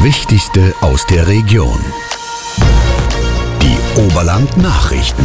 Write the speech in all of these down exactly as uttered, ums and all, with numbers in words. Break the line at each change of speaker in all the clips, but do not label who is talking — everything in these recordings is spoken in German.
Wichtigste aus der Region. Die Oberland-Nachrichten.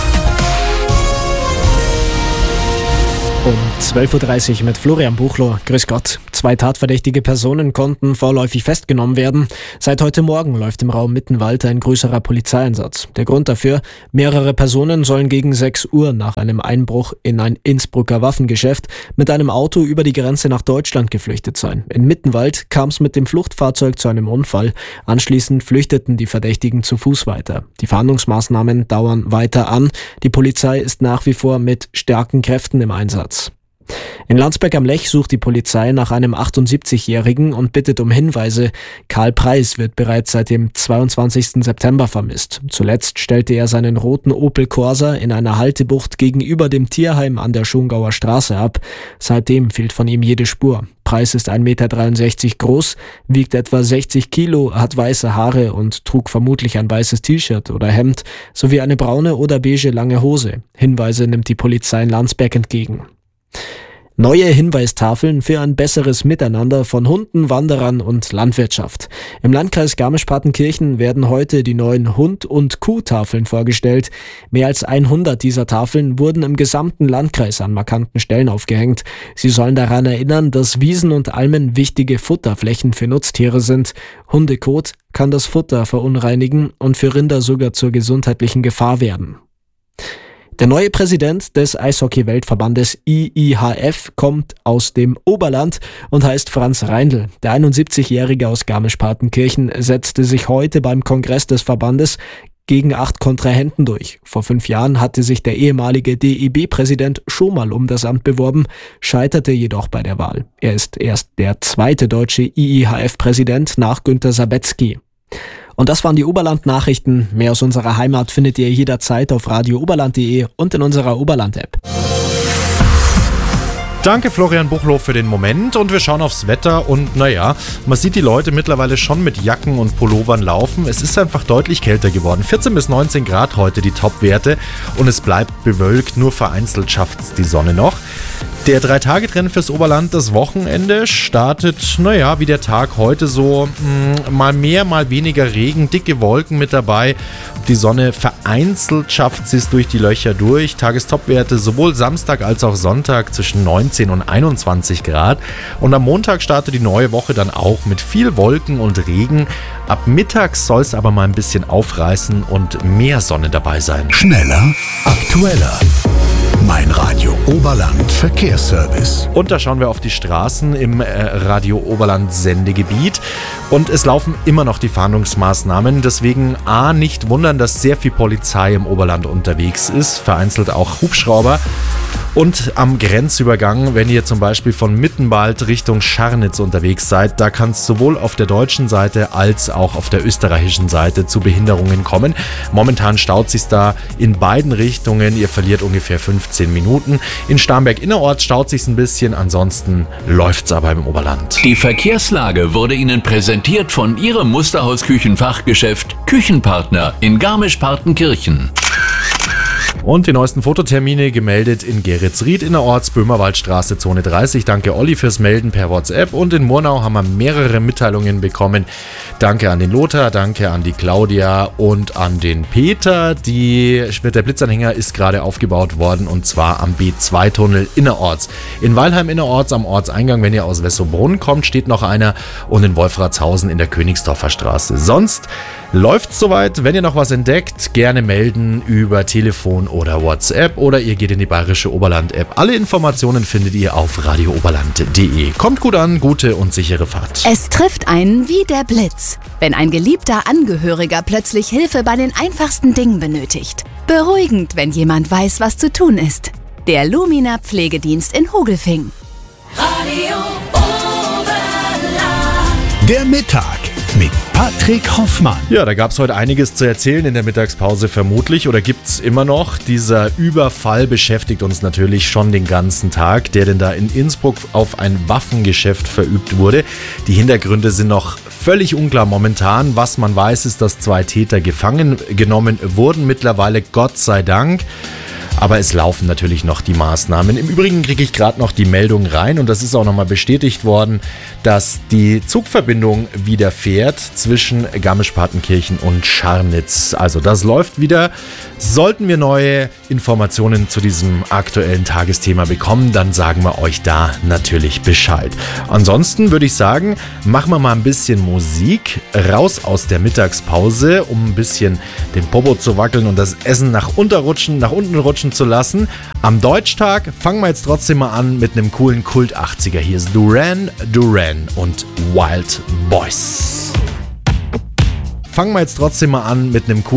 Um zwölf Uhr dreißig mit Florian Buchler. Grüß Gott. Zwei tatverdächtige Personen konnten vorläufig festgenommen werden. Seit heute Morgen läuft im Raum Mittenwald ein größerer Polizeieinsatz. Der Grund dafür: mehrere Personen sollen gegen sechs Uhr nach einem Einbruch in ein Innsbrucker Waffengeschäft mit einem Auto über die Grenze nach Deutschland geflüchtet sein. In Mittenwald kam es mit dem Fluchtfahrzeug zu einem Unfall. Anschließend flüchteten die Verdächtigen zu Fuß weiter. Die Fahndungsmaßnahmen dauern weiter an. Die Polizei ist nach wie vor mit starken Kräften im Einsatz. In Landsberg am Lech sucht die Polizei nach einem achtundsiebzigjährigen und bittet um Hinweise. Karl Preis wird bereits seit dem zweiundzwanzigsten September vermisst. Zuletzt stellte er seinen roten Opel Corsa in einer Haltebucht gegenüber dem Tierheim an der Schongauer Straße ab. Seitdem fehlt von ihm jede Spur. Preis ist ein Meter dreiundsechzig groß, wiegt etwa sechzig Kilo, hat weiße Haare und trug vermutlich ein weißes T-Shirt oder Hemd sowie eine braune oder beige lange Hose. Hinweise nimmt die Polizei in Landsberg entgegen. Neue Hinweistafeln für ein besseres Miteinander von Hunden, Wanderern und Landwirtschaft. Im Landkreis Garmisch-Partenkirchen werden heute die neuen Hund- und Kuhtafeln vorgestellt. Mehr als hundert dieser Tafeln wurden im gesamten Landkreis an markanten Stellen aufgehängt. Sie sollen daran erinnern, dass Wiesen und Almen wichtige Futterflächen für Nutztiere sind. Hundekot kann das Futter verunreinigen und für Rinder sogar zur gesundheitlichen Gefahr werden. Der neue Präsident des Eishockey-Weltverbandes I I H F kommt aus dem Oberland und heißt Franz Reindl. Der einundsiebzigjährige aus Garmisch-Partenkirchen setzte sich heute beim Kongress des Verbandes gegen acht Kontrahenten durch. Vor fünf Jahren hatte sich der ehemalige D E B-Präsident schon mal um das Amt beworben, scheiterte jedoch bei der Wahl. Er ist erst der zweite deutsche I I H F-Präsident nach Günter Sabetzky. Und das waren die Oberland-Nachrichten. Mehr aus unserer Heimat findet ihr jederzeit auf radio oberland punkt de und in unserer Oberland-App.
Danke Florian Buchloh für den Moment und wir schauen aufs Wetter und naja, man sieht die Leute mittlerweile schon mit Jacken und Pullovern laufen. Es ist einfach deutlich kälter geworden. vierzehn bis neunzehn Grad heute die Topwerte und es bleibt bewölkt, nur vereinzelt schafft's die Sonne noch. Der Drei-Tage-Trend fürs Oberland, das Wochenende, startet, naja, wie der Tag heute so, mh, mal mehr, mal weniger Regen, dicke Wolken mit dabei. Die Sonne vereinzelt schafft sie es durch die Löcher durch. Tagestopwerte sowohl Samstag als auch Sonntag zwischen neunzehn und einundzwanzig Grad. Und am Montag startet die neue Woche dann auch mit viel Wolken und Regen. Ab mittags soll es aber mal ein bisschen aufreißen und mehr Sonne dabei sein.
Schneller, aktueller. Mein Radio Oberland Verkehrsservice.
Und da schauen wir auf die Straßen im äh, Radio Oberland Sendegebiet. Und es laufen immer noch die Fahndungsmaßnahmen. Deswegen A, nicht wundern, dass sehr viel Polizei im Oberland unterwegs ist. Vereinzelt auch Hubschrauber. Und am Grenzübergang, wenn ihr zum Beispiel von Mittenwald Richtung Scharnitz unterwegs seid, da kann es sowohl auf der deutschen Seite als auch auf der österreichischen Seite zu Behinderungen kommen. Momentan staut sich da in beiden Richtungen. Ihr verliert ungefähr fünfzehn Minuten. In Starnberg innerorts staut sich ein bisschen, ansonsten läuft's aber im Oberland.
Die Verkehrslage wurde Ihnen präsentiert von Ihrem Musterhaus-Küchenfachgeschäft Küchenpartner in Garmisch-Partenkirchen.
Und die neuesten Fototermine gemeldet in Geretsried innerorts, Böhmerwaldstraße, Zone dreißig. Danke Olli fürs Melden per WhatsApp. Und in Murnau haben wir mehrere Mitteilungen bekommen. Danke an den Lothar, danke an die Claudia und an den Peter. Die, der Blitzanhänger ist gerade aufgebaut worden und zwar am B zwei Tunnel innerorts. In Weilheim innerorts am Ortseingang, wenn ihr aus Wessobrunn kommt, steht noch einer und in Wolfratshausen in der Königsdorfer Straße. Sonst läuft's soweit. Wenn ihr noch was entdeckt, gerne melden über Telefon oder WhatsApp oder ihr geht in die Bayerische Oberland-App. Alle Informationen findet ihr auf radio oberland punkt de. Kommt gut an, gute und sichere Fahrt.
Es trifft einen wie der Blitz, wenn ein geliebter Angehöriger plötzlich Hilfe bei den einfachsten Dingen benötigt. Beruhigend, wenn jemand weiß, was zu tun ist. Der Lumina Pflegedienst in Hogelfing.
Radio Oberland. Der Mittag mit Patrick Hoffmann.
Ja, da gab es heute einiges zu erzählen in der Mittagspause vermutlich oder gibt es immer noch. Dieser Überfall beschäftigt uns natürlich schon den ganzen Tag, der denn da in Innsbruck auf ein Waffengeschäft verübt wurde. Die Hintergründe sind noch völlig unklar momentan. Was man weiß, ist, dass zwei Täter gefangen genommen wurden, mittlerweile Gott sei Dank. Aber es laufen natürlich noch die Maßnahmen. Im Übrigen kriege ich gerade noch die Meldung rein und das ist auch nochmal bestätigt worden, dass die Zugverbindung wieder fährt zwischen Garmisch-Partenkirchen und Scharnitz. Also das läuft wieder. Sollten wir neue Informationen zu diesem aktuellen Tagesthema bekommen, dann sagen wir euch da natürlich Bescheid. Ansonsten würde ich sagen, machen wir mal ein bisschen Musik, raus aus der Mittagspause, um ein bisschen den Popo zu wackeln und das Essen nach unten rutschen, nach unten rutschen zu lassen. Am Deutschtag fangen wir jetzt trotzdem mal an mit einem coolen Kult-achtziger. Hier ist Duran Duran und Wild Boys. Fangen wir jetzt trotzdem mal an mit einem coolen